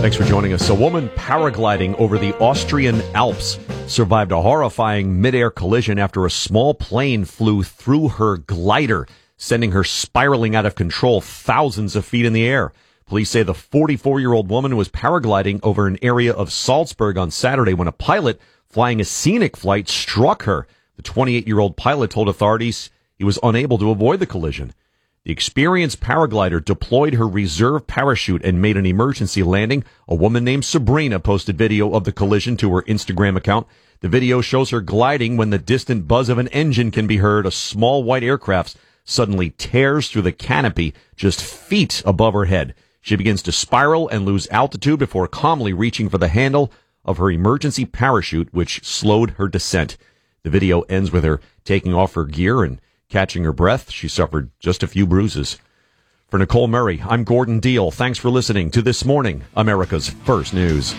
Thanks for joining us. A woman paragliding over the Austrian Alps survived a horrifying mid-air collision after a small plane flew through her glider, sending her spiraling out of control thousands of feet in the air. Police say the 44-year-old woman was paragliding over an area of Salzburg on Saturday when a pilot flying a scenic flight struck her. The 28-year-old pilot told authorities he was unable to avoid the collision. The experienced paraglider deployed her reserve parachute and made an emergency landing. A woman named Sabrina posted video of the collision to her Instagram account. The video shows her gliding when the distant buzz of an engine can be heard. A small white aircraft suddenly tears through the canopy just feet above her head. She begins to spiral and lose altitude before calmly reaching for the handle of her emergency parachute, which slowed her descent. The video ends with her taking off her gear and catching her breath. She suffered just a few bruises. For Nicole Murray, I'm Gordon Deal. Thanks for listening to This Morning, America's First News.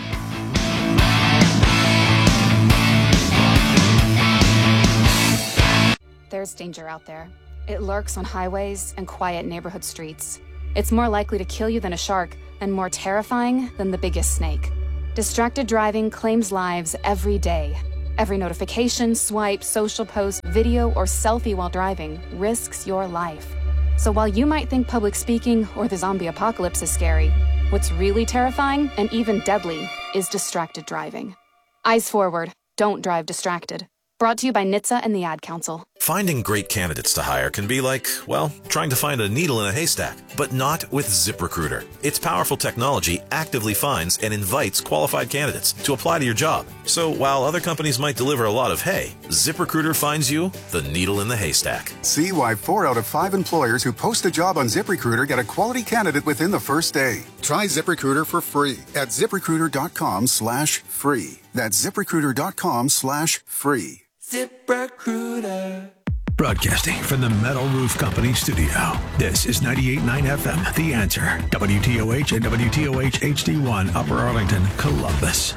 There's danger out there. It lurks on highways and quiet neighborhood streets. It's more likely to kill you than a shark and more terrifying than the biggest snake. Distracted driving claims lives every day. Every notification, swipe, social post, video, or selfie while driving risks your life. So while you might think public speaking or the zombie apocalypse is scary, what's really terrifying and even deadly is distracted driving. Eyes forward. Don't drive distracted. Brought to you by NHTSA and the Ad Council. Finding great candidates to hire can be like, well, trying to find a needle in a haystack, but not with ZipRecruiter. Its powerful technology actively finds and invites qualified candidates to apply to your job. So while other companies might deliver a lot of hay, ZipRecruiter finds you the needle in the haystack. See why 4 out of 5 employers who post a job on ZipRecruiter get a quality candidate within the first day. Try ZipRecruiter for free at ZipRecruiter.com/free. That's ZipRecruiter.com/free. ZipRecruiter. Broadcasting from the Metal Roof Company studio. This is 98.9 FM, The Answer. WTOH and WTOH HD1, Upper Arlington, Columbus.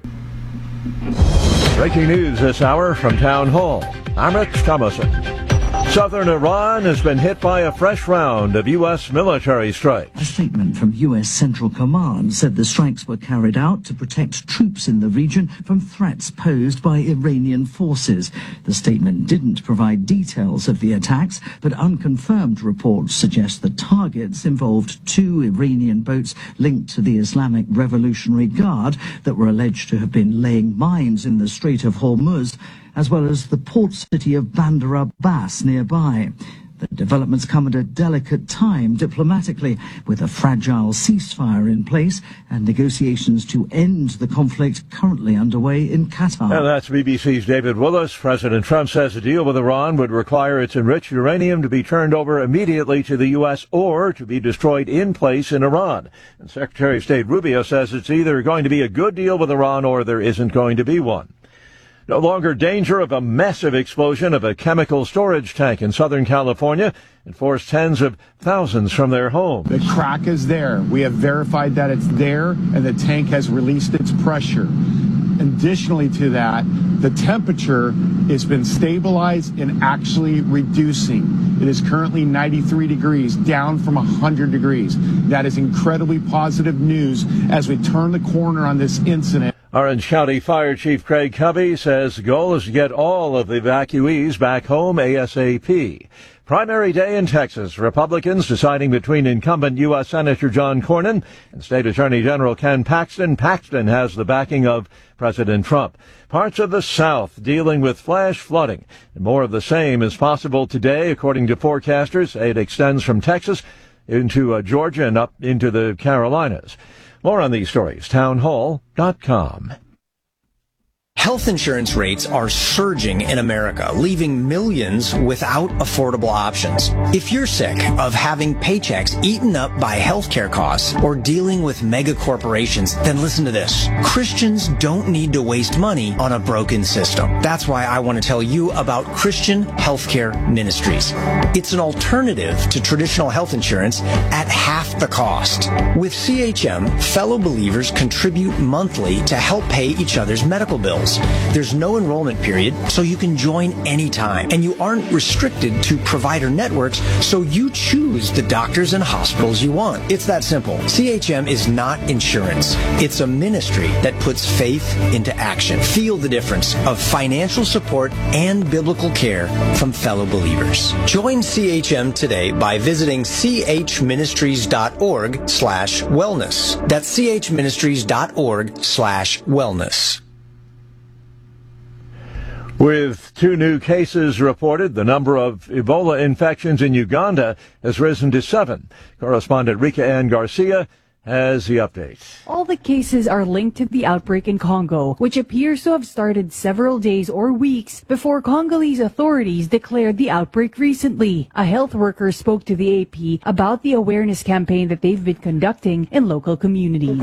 Breaking news this hour from Town Hall. I'm Rich Thomason. Southern Iran has been hit by a fresh round of U.S. military strikes. A statement from U.S. Central Command said the strikes were carried out to protect troops in the region from threats posed by Iranian forces. The statement didn't provide details of the attacks, but unconfirmed reports suggest the targets involved 2 Iranian boats linked to the Islamic Revolutionary Guard that were alleged to have been laying mines in the Strait of Hormuz, as well as the port city of Bandar Abbas nearby. The developments come at a delicate time diplomatically, with a fragile ceasefire in place and negotiations to end the conflict currently underway in Qatar. And that's BBC's David Willis. President Trump says a deal with Iran would require its enriched uranium to be turned over immediately to the U.S. or to be destroyed in place in Iran. And Secretary of State Rubio says it's either going to be a good deal with Iran or there isn't going to be one. No longer danger of a massive explosion of a chemical storage tank in Southern California and forced tens of thousands from their homes. The crack is there. We have verified that it's there, and the tank has released its pressure. Additionally to that, the temperature has been stabilized and actually reducing. It is currently 93 degrees, down from 100 degrees. That is incredibly positive news as we turn the corner on this incident. Orange County Fire Chief Craig Covey says the goal is to get all of the evacuees back home ASAP. Primary day in Texas, Republicans deciding between incumbent U.S. Senator John Cornyn and State Attorney General Ken Paxton. Paxton has the backing of President Trump. Parts of the South dealing with flash flooding. And more of the same is possible today, according to forecasters. It extends from Texas into Georgia and up into the Carolinas. More on these stories, townhall.com. Health insurance rates are surging in America, leaving millions without affordable options. If you're sick of having paychecks eaten up by healthcare costs or dealing with mega corporations, then listen to this. Christians don't need to waste money on a broken system. That's why I want to tell you about Christian Healthcare Ministries. It's an alternative to traditional health insurance at half the cost. With CHM, fellow believers contribute monthly to help pay each other's medical bills. hospitals. There's no enrollment period, so you can join anytime. And you aren't restricted to provider networks, so you choose the doctors and hospitals you want. It's that simple. CHM is not insurance. It's a ministry that puts faith into action. Feel the difference of financial support and biblical care from fellow believers. Join CHM today by visiting chministries.org/wellness. That's chministries.org/wellness. With 2 new cases reported, the number of Ebola infections in Uganda has risen to 7. Correspondent Rika Ann Garcia has the update. All the cases are linked to the outbreak in Congo, which appears to have started several days or weeks before Congolese authorities declared the outbreak recently. A health worker spoke to the AP about the awareness campaign that they've been conducting in local communities.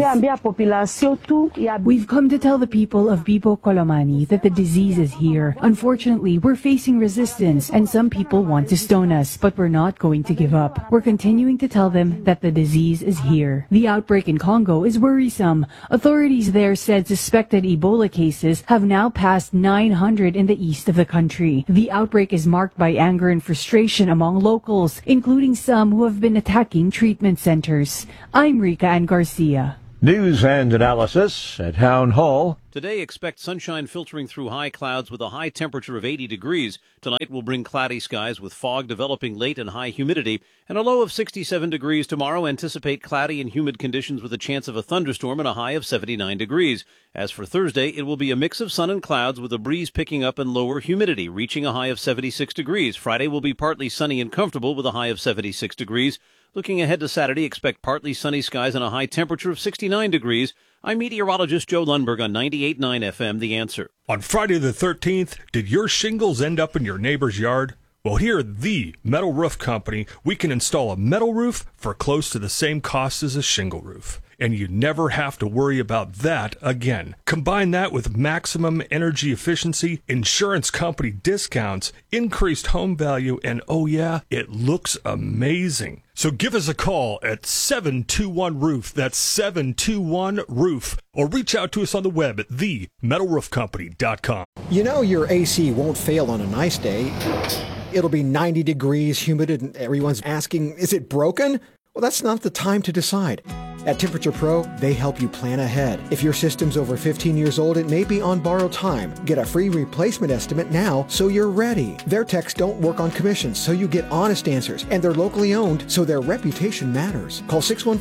We've come to tell the people of Bibo Kolomani that the disease is here. Unfortunately, we're facing resistance and some people want to stone us, but we're not going to give up. We're continuing to tell them that the disease is here. The outbreak in Congo is worrisome. Authorities there said suspected Ebola cases have now passed 900 in the east of the country. The outbreak is marked by anger and frustration among locals, including some who have been attacking treatment centers. I'm Rika Ann Garcia. News and analysis at Town Hall. Today, expect sunshine filtering through high clouds with a high temperature of 80 degrees. Tonight will bring cloudy skies with fog developing late and high humidity. And a low of 67 degrees tomorrow. Anticipate cloudy and humid conditions with a chance of a thunderstorm and a high of 79 degrees. As for Thursday, it will be a mix of sun and clouds with a breeze picking up and lower humidity, reaching a high of 76 degrees. Friday will be partly sunny and comfortable with a high of 76 degrees. Looking ahead to Saturday, expect partly sunny skies and a high temperature of 69 degrees. I'm meteorologist Joe Lundberg on 98.9 FM, The Answer. On Friday the 13th, did your shingles end up in your neighbor's yard? Well, here at the Metal Roof Company, we can install a metal roof for close to the same cost as a shingle roof. And you never have to worry about that again. Combine that with maximum energy efficiency, insurance company discounts, increased home value, and oh yeah, it looks amazing. So give us a call at 721-ROOF. That's 721-ROOF. Or reach out to us on the web at themetalroofcompany.com. You know your AC won't fail on a nice day. It'll be 90 degrees, humid, and everyone's asking, is it broken? Well, that's not the time to decide. At Temperature Pro, they help you plan ahead. If your system's over 15 years old, it may be on borrowed time. Get a free replacement estimate now so you're ready. Their techs don't work on commissions, so you get honest answers. And they're locally owned, so their reputation matters. Call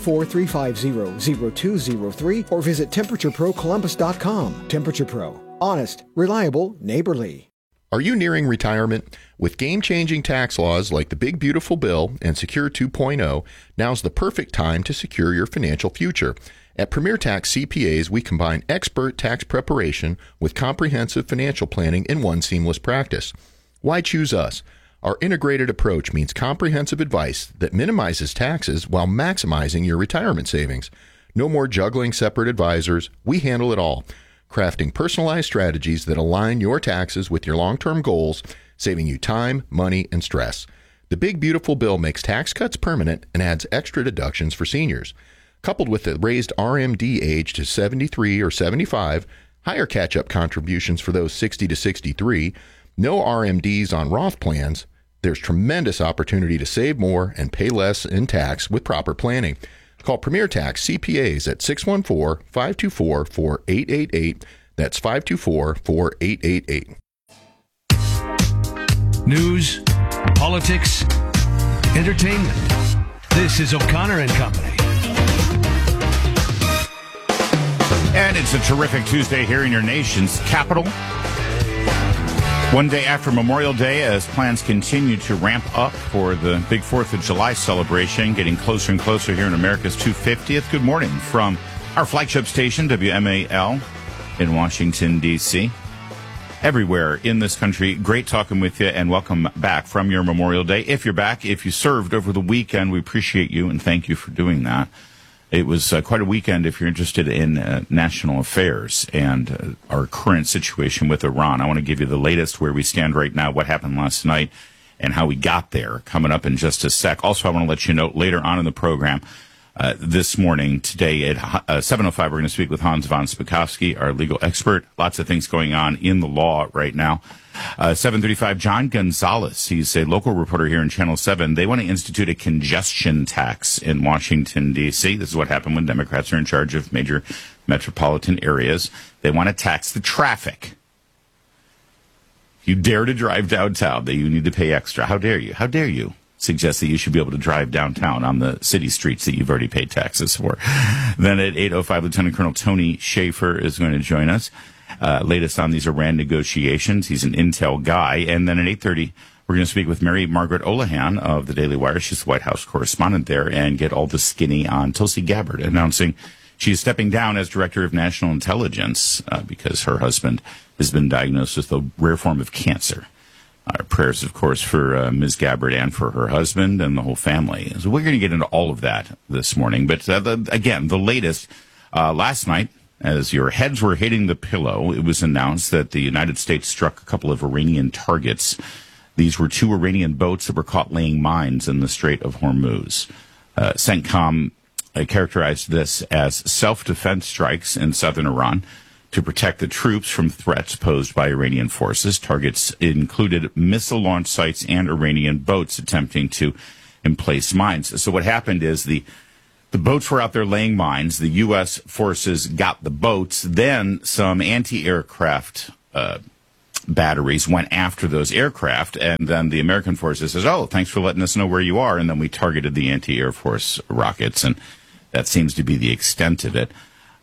614-350-0203 or visit TemperatureProColumbus.com. Temperature Pro. Honest, reliable, neighborly. Are you nearing retirement? With game-changing tax laws like the Big Beautiful Bill and Secure 2.0, now's the perfect time to secure your financial future. At Premier Tax CPAs, we combine expert tax preparation with comprehensive financial planning in one seamless practice. Why choose us? Our integrated approach means comprehensive advice that minimizes taxes while maximizing your retirement savings. No more juggling separate advisors. We handle it all, crafting personalized strategies that align your taxes with your long-term goals, saving you time, money, and stress. The Big Beautiful Bill makes tax cuts permanent and adds extra deductions for seniors. Coupled with the raised RMD age to 73 or 75, higher catch-up contributions for those 60 to 63, no RMDs on Roth plans, there's tremendous opportunity to save more and pay less in tax with proper planning. Call Premier Tax CPAs at 614-524-4888. That's 524-4888. News, politics, entertainment. This is O'Connor and Company. And it's a terrific Tuesday here in your nation's capital. One day after Memorial Day, as plans continue to ramp up for the big 4th of July celebration, getting closer and closer here in America's 250th. Good morning from our flagship station, WMAL, in Washington, D.C. Everywhere in this country, great talking with you, and welcome back from your Memorial Day. If you're back, if you served over the weekend, we appreciate you, and thank you for doing that. It was quite a weekend if you're interested in national affairs and our current situation with Iran. I want to give you the latest where we stand right now, what happened last night, and how we got there, coming up in just a sec. Also, I want to let you know later on in the program, This morning, today at 7:05, we're going to speak with Hans von Spakovsky, our legal expert. Lots of things going on in the law right now. 7:35, John Gonzalez. He's a local reporter here in Channel 7. They want to institute a congestion tax in Washington, D.C. This is what happened when Democrats are in charge of major metropolitan areas. They want to tax the traffic. If you dare to drive downtown, that you need to pay extra. How dare you? How dare you suggest that you should be able to drive downtown on the city streets that you've already paid taxes for? Then at 8:05, Lieutenant Colonel Tony Schaefer is going to join us. Latest on these Iran negotiations. He's an intel guy. And then at 8:30, we're going to speak with Mary Margaret Olahan of the Daily Wire. She's the White House correspondent there, and get all the skinny on Tulsi Gabbard announcing she's stepping down as Director of National Intelligence because her husband has been diagnosed with a rare form of cancer. Our prayers, of course, for Ms. Gabbard and for her husband and the whole family. So we're going to get into all of that this morning. But again, the latest, last night, as your heads were hitting the pillow, it was announced that the United States struck a couple of Iranian targets. These were 2 Iranian boats that were caught laying mines in the Strait of Hormuz. CENTCOM characterized this as self-defense strikes in southern Iran to protect the troops from threats posed by Iranian forces. Targets included missile launch sites and Iranian boats attempting to emplace mines. So what happened is the boats were out there laying mines. The U.S. forces got the boats. Then some anti-aircraft batteries went after those aircraft. And then the American forces says, oh, thanks for letting us know where you are. And then we targeted the anti-air force rockets. And that seems to be the extent of it.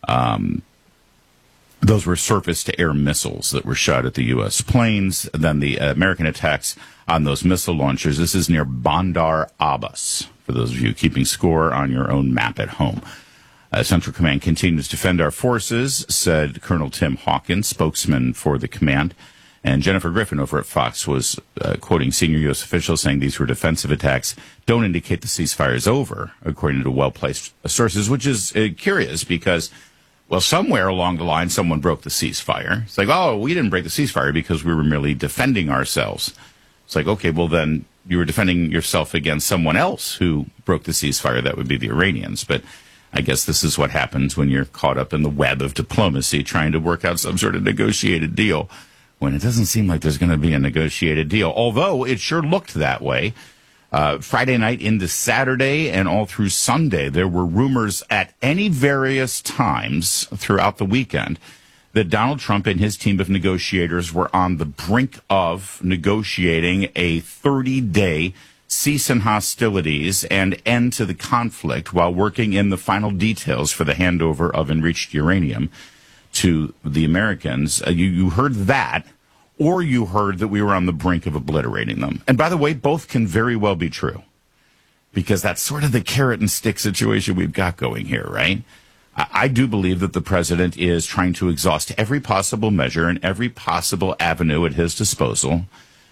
Those were surface-to-air missiles that were shot at the U.S. planes. Then the American attacks on those missile launchers. This is near Bandar Abbas, for those of you keeping score on your own map at home. Central Command continues to defend our forces, said Colonel Tim Hawkins, spokesman for the command. And Jennifer Griffin over at Fox was quoting senior U.S. officials saying these were defensive attacks, don't indicate the ceasefire is over, according to well-placed sources, which is curious because, well, somewhere along the line, someone broke the ceasefire. It's like, oh, we didn't break the ceasefire because we were merely defending ourselves. It's like, okay, well, then you were defending yourself against someone else who broke the ceasefire. That would be the Iranians. But I guess this is what happens when you're caught up in the web of diplomacy trying to work out some sort of negotiated deal when it doesn't seem like there's going to be a negotiated deal, although it sure looked that way. Friday night into Saturday and all through Sunday, there were rumors at any various times throughout the weekend that Donald Trump and his team of negotiators were on the brink of negotiating a 30-day cease in hostilities and end to the conflict while working in the final details for the handover of enriched uranium to the Americans. You heard that, or you heard that we were on the brink of obliterating them. And by the way, both can very well be true, because that's sort of the carrot and stick situation we've got going here, right? I do believe that the president is trying to exhaust every possible measure and every possible avenue at his disposal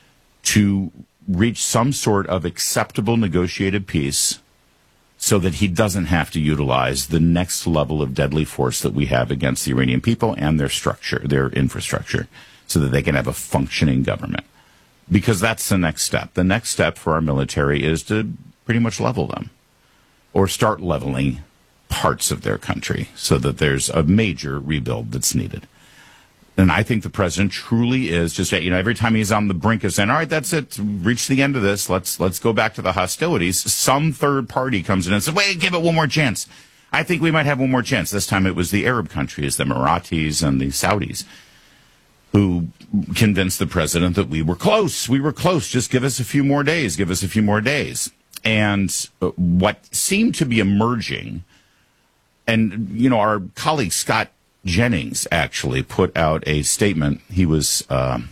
to reach some sort of acceptable negotiated peace so that he doesn't have to utilize the next level of deadly force that we have against the Iranian people and their structure, their infrastructure, so that they can have a functioning government. Because that's the next step. The next step for our military is to pretty much level them, or start leveling parts of their country so that there's a major rebuild that's needed. And I think the president truly is just, every time he's on the brink of saying, all right, that's it, reach the end of this, let's go back to the hostilities, some third party comes in and says, wait, give it one more chance. I think we might have one more chance. This time it was the Arab countries, the Emiratis and the Saudis, who convinced the president that we were close, just give us a few more days, And what seemed to be emerging, and, our colleague Scott Jennings actually put out a statement. He was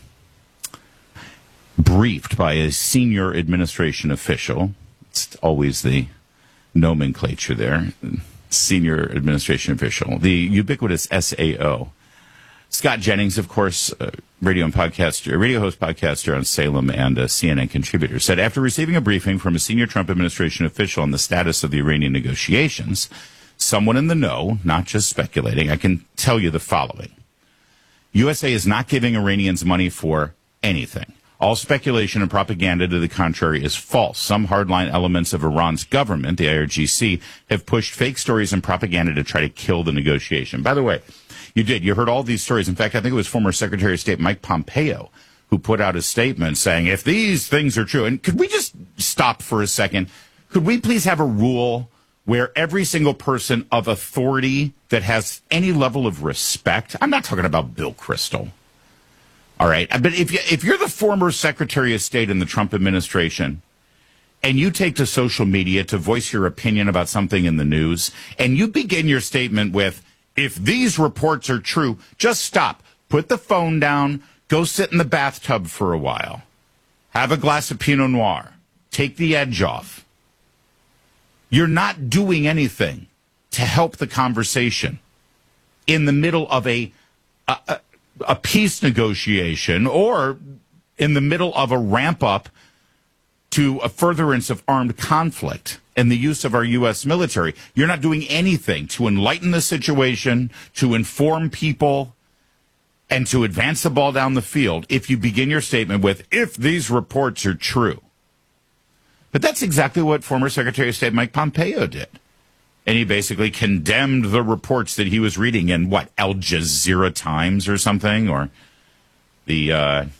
briefed by a senior administration official. It's always the nomenclature there. Senior administration official. The ubiquitous SAO. Scott Jennings, of course, radio host, podcaster on Salem, and a CNN contributor, said after receiving a briefing from a senior Trump administration official on the status of the Iranian negotiations, someone in the know, not just speculating, I can tell you the following. USA is not giving Iranians money for anything. All speculation and propaganda to the contrary is false. Some hardline elements of Iran's government, the IRGC, have pushed fake stories and propaganda to try to kill the negotiation. By the way, you heard all these stories. In fact, I think it was former Secretary of State Mike Pompeo who put out a statement saying, if these things are true, and could we just stop for a second? Could we please have a rule where every single person of authority that has any level of respect, I'm not talking about Bill Kristol, all right, but if you're the former Secretary of State in the Trump administration and you take to social media to voice your opinion about something in the news and you begin your statement with, if these reports are true, just stop, put the phone down, go sit in the bathtub for a while, have a glass of Pinot Noir, take the edge off. You're not doing anything to help the conversation in the middle of a peace negotiation or in the middle of a ramp up to a furtherance of armed conflict and the use of our U.S. military. You're not doing anything to enlighten the situation, to inform people, and to advance the ball down the field if you begin your statement with, if these reports are true. But that's exactly what former Secretary of State Mike Pompeo did. And he basically condemned the reports that he was reading in, Al Jazeera Times or something, or the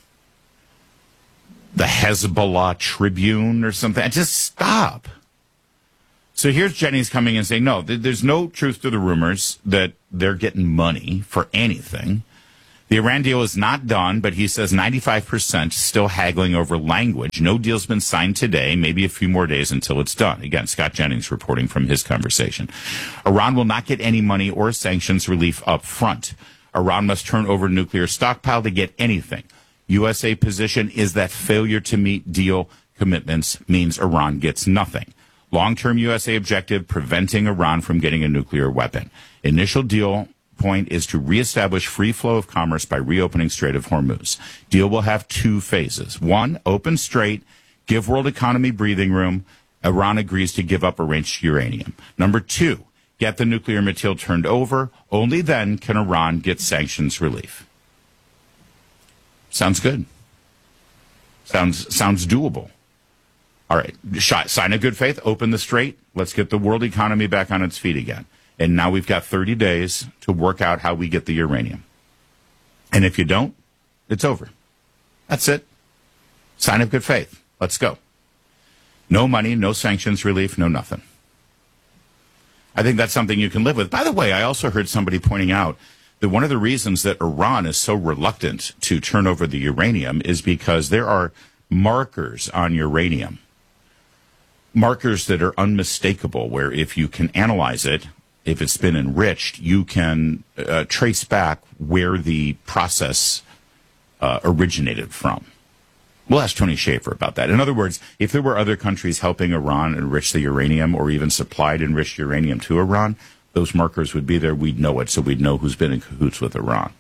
Hezbollah Tribune or something. Just stop. So here's Jennings coming and saying, no, there's no truth to the rumors that they're getting money for anything. The Iran deal is not done, but he says 95% still haggling over language. No deal's been signed today, maybe a few more days until it's done. Again, Scott Jennings reporting from his conversation. Iran will not get any money or sanctions relief up front. Iran must turn over nuclear stockpile to get anything. USA position is that failure to meet deal commitments means Iran gets nothing. Long-term USA objective, preventing Iran from getting a nuclear weapon. Initial deal point is to reestablish free flow of commerce by reopening Strait of Hormuz. Deal will have two phases. One, open strait, give world economy breathing room. Iran agrees to give up enriched uranium. Number two, get the nuclear material turned over. Only then can Iran get sanctions relief. Sounds good. Sounds doable. All right, sign of good faith, open the strait. Let's get the world economy back on its feet again. And now we've got 30 days to work out how we get the uranium. And if you don't, it's over. That's it. Sign of good faith. Let's go. No money, no sanctions relief, no nothing. I think that's something you can live with. By the way, I also heard somebody pointing out that one of the reasons that Iran is so reluctant to turn over the uranium is because there are markers on uranium. Markers that are unmistakable, where if you can analyze it, if it's been enriched, you can trace back where the process originated from. We'll ask Tony Schaefer about that. In other words, if there were other countries helping Iran enrich the uranium or even supplied enriched uranium to Iran, those markers would be there. We'd know it, so we'd know who's been in cahoots with Iran.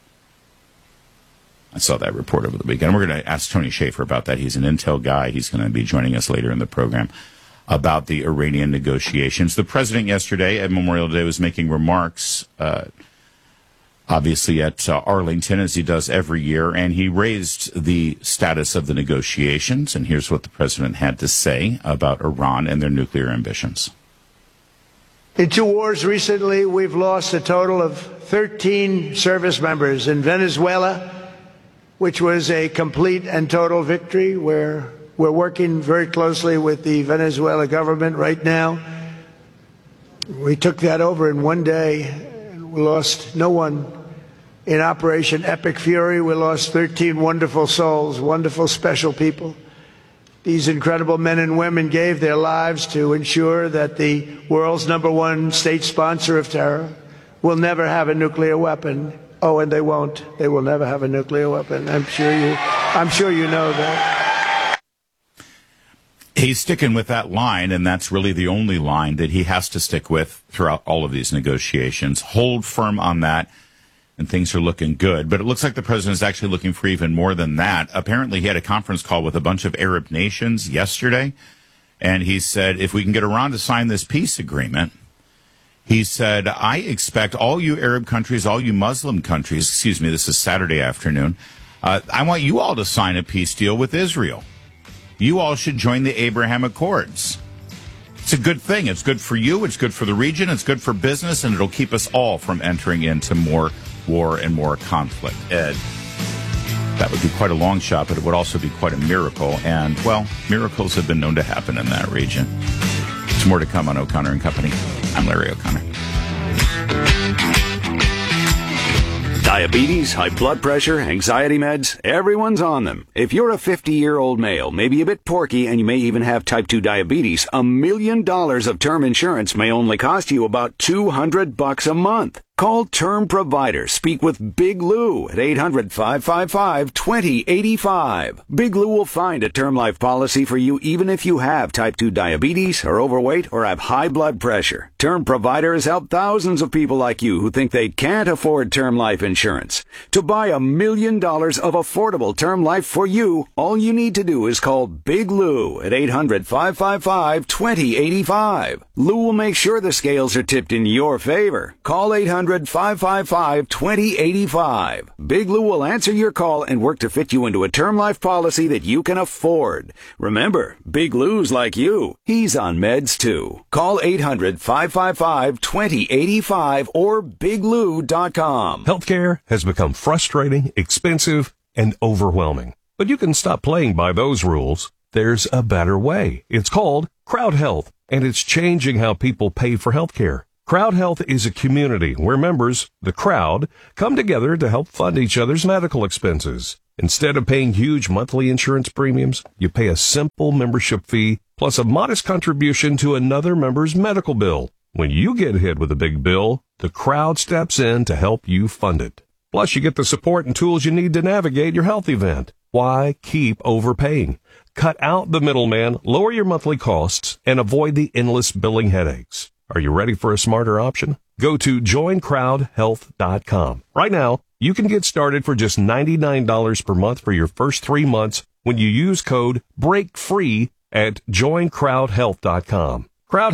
I saw that report over the weekend. We're going to ask Tony Schaefer about that. He's an intel guy. He's going to be joining us later in the program about the Iranian negotiations. The president yesterday at Memorial Day was making remarks, obviously at Arlington, as he does every year, and he raised the status of the negotiations. And here's what the president had to say about Iran and their nuclear ambitions. In two wars recently, we've lost a total of 13 service members. In Venezuela, which was a complete and total victory, where we're working very closely with the Venezuela government right now. We took that over in one day, and we lost no one. In Operation Epic Fury, we lost 13 wonderful souls, wonderful, special people. These incredible men and women gave their lives to ensure that the world's #1 state sponsor of terror will never have a nuclear weapon. Oh, and they won't. They will never have a nuclear weapon. I'm sure you know that. He's sticking with that line, and that's really the only line that he has to stick with throughout all of these negotiations. Hold firm on that, and things are looking good. But it looks like the president is actually looking for even more than that. Apparently, he had a conference call with a bunch of Arab nations yesterday, and he said, if we can get Iran to sign this peace agreement, he said, I expect all you Arab countries, all you Muslim countries, this is Saturday afternoon, I want you all to sign a peace deal with Israel. You all should join the Abraham Accords. It's a good thing. It's good for you. It's good for the region. It's good for business, and it'll keep us all from entering into more war and more conflict. Ed, that would be quite a long shot, but it would also be quite a miracle. And, well, miracles have been known to happen in that region. There's more to come on O'Connor and Company. I'm Larry O'Connor. Diabetes, high blood pressure, anxiety meds, everyone's on them. If you're a 50-year-old male, maybe a bit porky, and you may even have type 2 diabetes, $1 million of term insurance may only cost you about $200 a month. Call Term Provider. Speak with Big Lou at 800-555-2085. Big Lou will find a term life policy for you even if you have type 2 diabetes, are overweight, or have high blood pressure. Term Provider has helped thousands of people like you who think they can't afford term life insurance. To buy $1 million of affordable term life for you, all you need to do is call Big Lou at 800-555-2085. Lou will make sure the scales are tipped in your favor. Call 800-555-2085. Big Lou will answer your call and work to fit you into a term life policy that you can afford. Remember, Big Lou's like you. He's on meds too. Call 800-555-2085 or biglou.com. Healthcare has become frustrating, expensive, and overwhelming. But you can stop playing by those rules. There's a better way. It's called Crowd Health, and it's changing how people pay for healthcare. Crowd Health is a community where members, the crowd, come together to help fund each other's medical expenses. Instead of paying huge monthly insurance premiums, you pay a simple membership fee plus a modest contribution to another member's medical bill. When you get hit with a big bill, the crowd steps in to help you fund it. Plus, you get the support and tools you need to navigate your health event. Why keep overpaying? Cut out the middleman, lower your monthly costs, and avoid the endless billing headaches. Are you ready for a smarter option? Go to joincrowdhealth.com. Right now, you can get started for just $99 per month for your first 3 months when you use code BREAKFREE at joincrowdhealth.com.